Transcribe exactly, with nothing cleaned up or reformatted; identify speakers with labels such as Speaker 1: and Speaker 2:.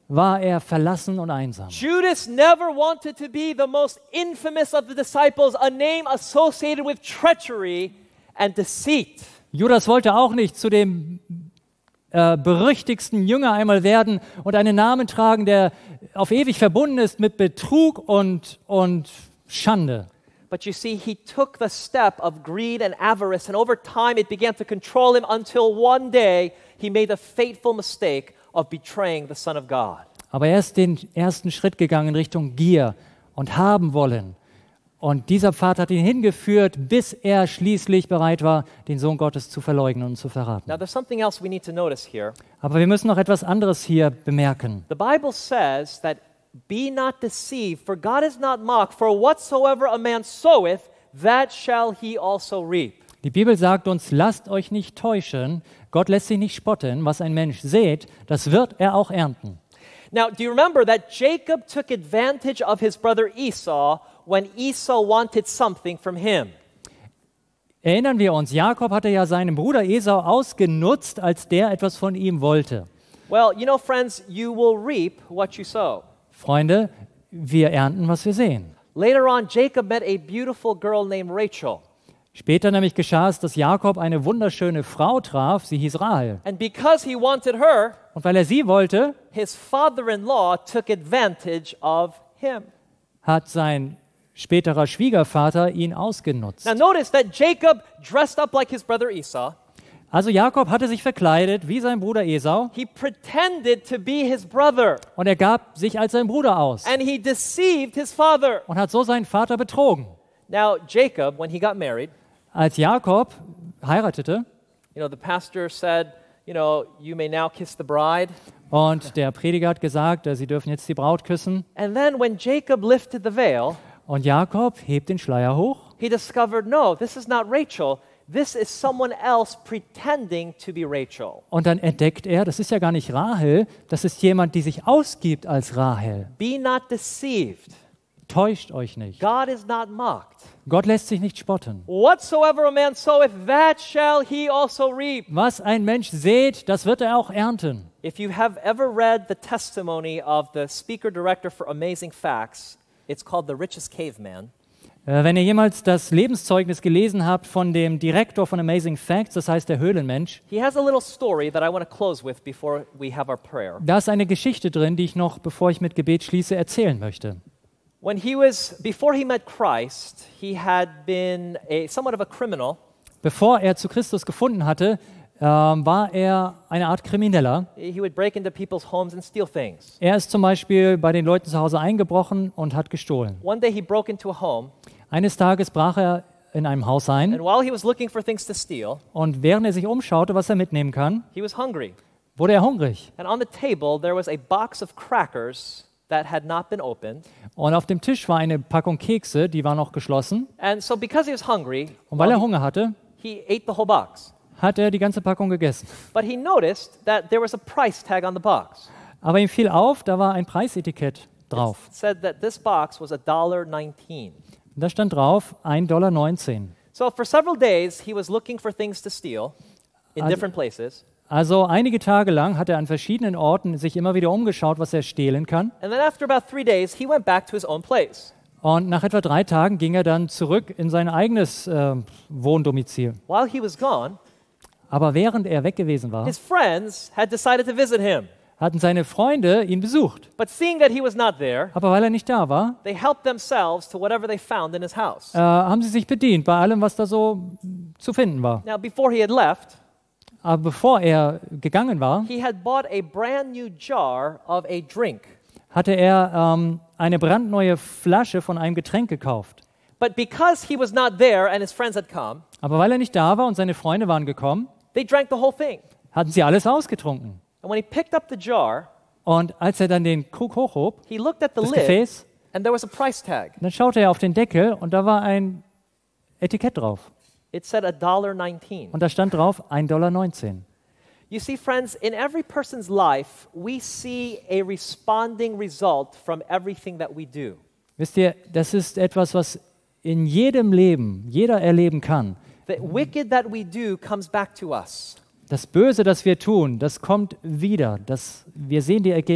Speaker 1: war er verlassen und einsam.
Speaker 2: Judas never wanted to be the most infamous of the disciples, a name associated with treachery and deceit.
Speaker 1: Judas wollte auch nicht zu dem äh, berüchtigsten Jünger einmal werden und einen Namen tragen, der auf ewig verbunden ist mit Betrug und, und Schande.
Speaker 2: But you see, he took the step of greed and avarice, and over time it began to control him until one day he made the fateful mistake of betraying the Son of God.
Speaker 1: Aber er ist den ersten Schritt gegangen in Richtung Gier und haben wollen. Und dieser Pfad hat ihn hingeführt, bis er schließlich bereit war, den Sohn Gottes zu verleugnen und zu verraten.
Speaker 2: Now there's something else we need to notice here.
Speaker 1: Aber wir müssen noch etwas anderes hier bemerken.
Speaker 2: The Bible says that be not deceived, for God is not mocked, for whatsoever a man soweth, that shall he also reap.
Speaker 1: Die Bibel sagt uns, lasst euch nicht täuschen, Gott lässt sich nicht spotten, was ein Mensch sät, das wird er auch ernten.
Speaker 2: Now, do you remember that Jacob took advantage of his brother Esau when Esau wanted something from him?
Speaker 1: Erinnern wir uns, Jakob hatte ja seinen Bruder Esau ausgenutzt, als der etwas von ihm wollte.
Speaker 2: Well, you know, friends, you will reap what you sow.
Speaker 1: Freunde, wir ernten, was wir sehen.
Speaker 2: Later on, Jacob met a beautiful girl named Rachel.
Speaker 1: Später nämlich geschah es, dass Jakob eine wunderschöne Frau traf, sie hieß Rahel.
Speaker 2: And because he wanted her,
Speaker 1: Und weil er sie wollte,
Speaker 2: his father-in-law took advantage of him.
Speaker 1: hat sein späterer Schwiegervater ihn ausgenutzt.
Speaker 2: Now notice that Jacob dressed up like his brother Esau.
Speaker 1: Also Jakob hatte sich verkleidet wie sein Bruder Esau
Speaker 2: He pretended to be his brother,
Speaker 1: und er gab sich als sein Bruder aus
Speaker 2: and he deceived his father.
Speaker 1: und hat so seinen Vater betrogen.
Speaker 2: Now, Jacob, when he got married,
Speaker 1: Als Jakob heiratete
Speaker 2: you know, the pastor said, you know, you may now kiss the bride.
Speaker 1: und der Prediger hat gesagt, äh, sie dürfen jetzt die Braut küssen,
Speaker 2: And then when Jacob lifted the veil,
Speaker 1: und Jakob hebt den Schleier hoch
Speaker 2: he discovered, no, this is not Rachel. This is someone else pretending to be Rachel.
Speaker 1: und dann entdeckt er, das ist ja gar nicht Rahel, das ist jemand, die sich ausgibt als Rahel.
Speaker 2: Be not deceived.
Speaker 1: Täuscht euch nicht.
Speaker 2: God is not mocked.
Speaker 1: Gott lässt sich nicht spotten.
Speaker 2: Whatsoever a man soweth, that shall he also reap.
Speaker 1: Was ein Mensch sät, das wird er auch ernten.
Speaker 2: If you have ever read the testimony of the speaker director for Amazing Facts, it's called The Richest Caveman.
Speaker 1: Äh, Wenn ihr jemals das Lebenszeugnis gelesen habt von dem Direktor von Amazing Facts, das heißt der Höhlenmensch,
Speaker 2: He has a little story that I want to close with before we have our prayer.
Speaker 1: da ist eine Geschichte drin, die ich noch, bevor ich mit Gebet schließe, erzählen möchte.
Speaker 2: When he was, before he met Christ, he had been a, somewhat of a criminal.
Speaker 1: Bevor er zu Christus gefunden hatte, ähm, war er eine Art Krimineller.
Speaker 2: He would break into people's homes and steal things.
Speaker 1: Er ist zum Beispiel bei den Leuten zu Hause eingebrochen und hat gestohlen.
Speaker 2: One day he broke into a home,
Speaker 1: Eines Tages brach er in einem Haus ein
Speaker 2: and while he was looking for things to steal,
Speaker 1: und während er sich umschaute, was er mitnehmen kann,
Speaker 2: he was hungry.
Speaker 1: wurde er hungrig.
Speaker 2: And on the table there was a box of crackers that had not been opened.
Speaker 1: Und auf dem Tisch war eine Packung Kekse, die war noch geschlossen.
Speaker 2: And so because he was hungry,
Speaker 1: Und weil er
Speaker 2: well,
Speaker 1: Hunger hatte,
Speaker 2: he ate the whole box.
Speaker 1: hat er die ganze Packung gegessen.
Speaker 2: But he noticed that there was a price tag on the box.
Speaker 1: Aber ihm fiel auf, da war ein Preisetikett drauf.
Speaker 2: It said that this box was a dollar nineteen.
Speaker 1: Und da stand drauf ein Dollar neunzehn.
Speaker 2: So for several days he was looking for things to steal in
Speaker 1: Also-
Speaker 2: different places.
Speaker 1: Also einige Tage lang hat er an verschiedenen Orten sich immer wieder umgeschaut, was er stehlen kann.
Speaker 2: And then after about three days, he went back to his own place.
Speaker 1: Und nach etwa drei Tagen ging er dann zurück in sein eigenes äh, Wohndomizil.
Speaker 2: While he was gone,
Speaker 1: Aber während er weg gewesen war,
Speaker 2: his friends had decided to visit him.
Speaker 1: hatten seine Freunde ihn besucht.
Speaker 2: But seeing that he was not there,
Speaker 1: Aber weil er nicht da war,
Speaker 2: they helped themselves to whatever they found in his house.
Speaker 1: äh, haben sie sich bedient bei allem, was da so zu finden war.
Speaker 2: Now, before he had left,
Speaker 1: Aber bevor er gegangen war,
Speaker 2: he had bought a brand new jar of a drink.
Speaker 1: hatte er ähm, eine brandneue Flasche von einem Getränk gekauft.
Speaker 2: But because he was not there and his friends had come,
Speaker 1: Aber weil er nicht da war und seine Freunde waren gekommen,
Speaker 2: they drank the whole thing.
Speaker 1: hatten sie alles ausgetrunken.
Speaker 2: And when he picked up the jar,
Speaker 1: Und als er dann den Krug hochhob,
Speaker 2: he looked at the
Speaker 1: das
Speaker 2: lid,
Speaker 1: Gefäß,
Speaker 2: and there was a price tag.
Speaker 1: dann schaute er auf den Deckel und da war ein Etikett drauf.
Speaker 2: It said a dollar nineteen.
Speaker 1: Und da stand drauf ein Dollar neunzehn.
Speaker 2: You see, friends, in every person's life, we see a responding result from everything that we do.
Speaker 1: Wisst ihr, das ist etwas, was in jedem Leben jeder erleben kann.
Speaker 2: The wicked that we do comes back to us.
Speaker 1: Das Böse, das wir tun, das kommt wieder. Das, wir sehen die Ergebnisse.